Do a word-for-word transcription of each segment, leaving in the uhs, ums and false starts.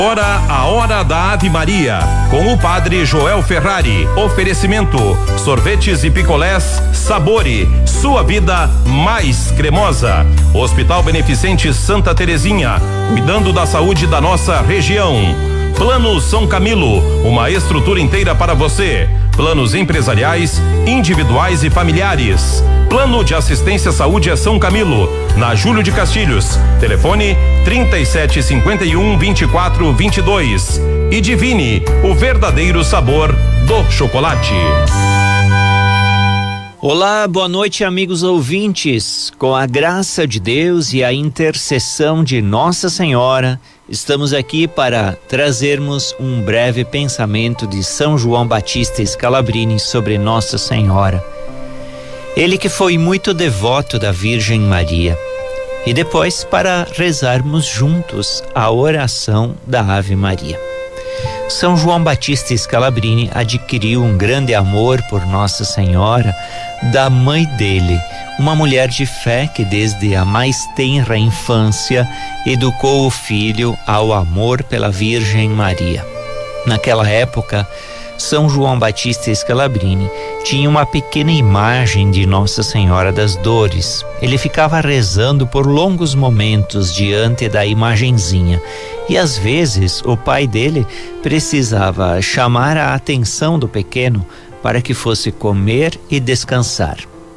Ora, a hora da Ave Maria, com o padre Joel Ferrari. Oferecimento: sorvetes e picolés Sabore, sua vida mais cremosa. Hospital Beneficente Santa Terezinha, cuidando da saúde da nossa região. Plano São Camilo, uma estrutura inteira para você. Planos empresariais, individuais e familiares. Plano de Assistência à Saúde é São Camilo, na Júlio de Castilhos. Telefone trinta e sete cinquenta e um, vinte e quatro, vinte e dois. E Divine, o verdadeiro sabor do chocolate. Olá, boa noite, amigos ouvintes. Com a graça de Deus e a intercessão de Nossa Senhora, estamos aqui para trazermos um breve pensamento de São João Batista Scalabrini sobre Nossa Senhora. Ele que foi muito devoto da Virgem Maria. E depois para rezarmos juntos a oração da Ave Maria. São João Batista Scalabrini adquiriu um grande amor por Nossa Senhora da mãe dele, uma mulher de fé que desde a mais tenra infância educou o filho ao amor pela Virgem Maria. Naquela época, São João Batista Scalabrini tinha uma pequena imagem de Nossa Senhora das Dores. Ele ficava rezando por longos momentos diante da imagenzinha e às vezes o pai dele precisava chamar a atenção do pequeno para que fosse comer e descansar.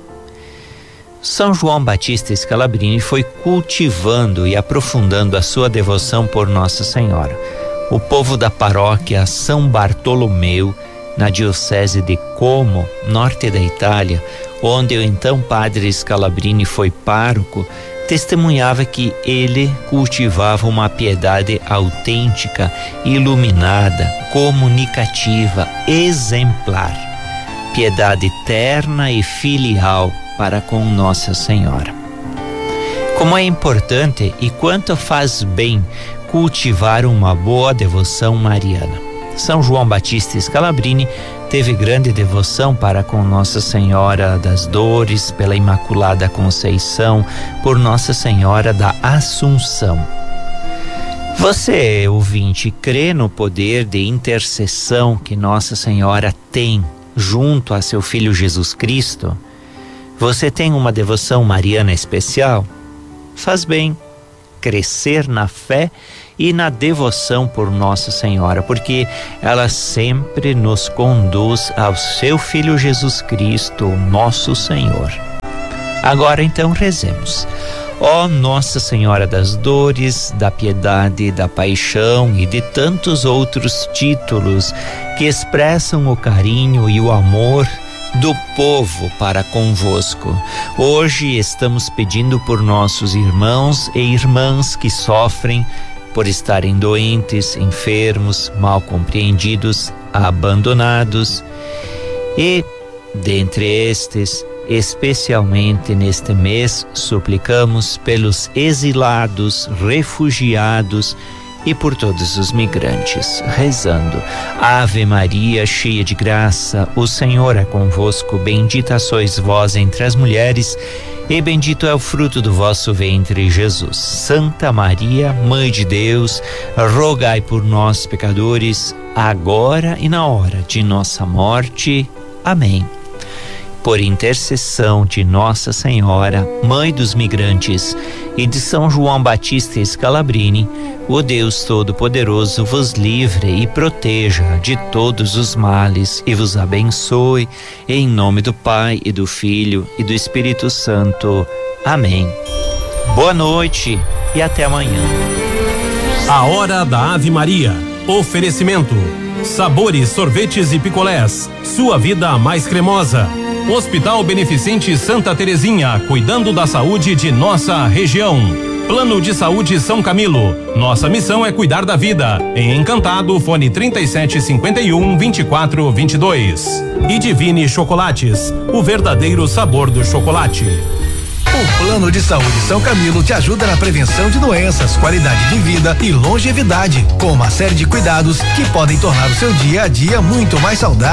São João Batista Scalabrini foi cultivando e aprofundando a sua devoção por Nossa Senhora. O povo da paróquia São Bartolomeu, na diocese de Como, norte da Itália, onde o então padre Scalabrini foi pároco, testemunhava que ele cultivava uma piedade autêntica, iluminada, comunicativa, exemplar. Piedade terna e filial para com Nossa Senhora. Como é importante e quanto faz bem cultivar uma boa devoção mariana. São João Batista Scalabrini teve grande devoção para com Nossa Senhora das Dores, pela Imaculada Conceição, por Nossa Senhora da Assunção. Você, ouvinte, crê no poder de intercessão que Nossa Senhora tem junto a seu Filho Jesus Cristo? Você tem uma devoção mariana especial? Faz bem crescer na fé e na devoção por Nossa Senhora, porque ela sempre nos conduz ao seu Filho Jesus Cristo, nosso Senhor. Agora então rezemos. Ó Nossa Senhora das Dores, da Piedade, da Paixão e de tantos outros títulos que expressam o carinho e o amor do povo para convosco. Hoje estamos pedindo por nossos irmãos e irmãs que sofrem por estarem doentes, enfermos, mal compreendidos, abandonados. E, dentre estes, especialmente neste mês, suplicamos pelos exilados, refugiados e por todos os migrantes, rezando: Ave Maria, cheia de graça, o Senhor é convosco, bendita sois vós entre as mulheres, e bendito é o fruto do vosso ventre, Jesus. Santa Maria, Mãe de Deus, rogai por nós, pecadores, agora e na hora de nossa morte. Amém. Por intercessão de Nossa Senhora, Mãe dos Migrantes, e de São João Batista Scalabrini, o Deus Todo-Poderoso vos livre e proteja de todos os males e vos abençoe, em nome do Pai e do Filho e do Espírito Santo. Amém. Boa noite e até amanhã. A hora da Ave Maria. Oferecimento: sabores, sorvetes e picolés, sua vida mais cremosa. Hospital Beneficente Santa Terezinha, cuidando da saúde de nossa região. Plano de Saúde São Camilo, nossa missão é cuidar da vida. Em Encantado, fone trinta e sete cinquenta e um, vinte e quatro, vinte e dois. E Divine Chocolates, o verdadeiro sabor do chocolate. O Plano de Saúde São Camilo te ajuda na prevenção de doenças, qualidade de vida e longevidade, com uma série de cuidados que podem tornar o seu dia a dia muito mais saudável.